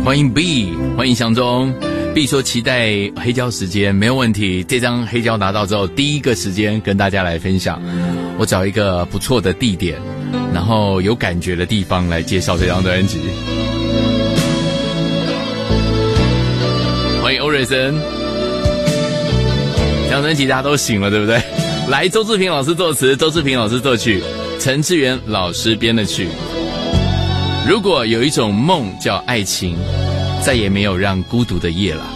欢迎 B， 欢迎祥中。B 说期待黑胶时间，没有问题。这张黑胶拿到之后，第一个时间跟大家来分享。我找一个不错的地点，然后有感觉的地方来介绍这张专辑。欢迎欧瑞森。这张专辑大家都醒了，对不对？来，周志平老师作词，周志平老师作曲，陈志远老师编的曲。如果有一种梦叫爱情，再也没有让孤独的夜了。